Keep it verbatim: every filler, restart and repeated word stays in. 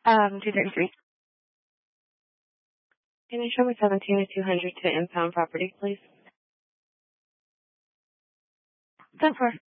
Um, two thirty-three. Can you show me seventeen to two hundred to impound property, please? ten four.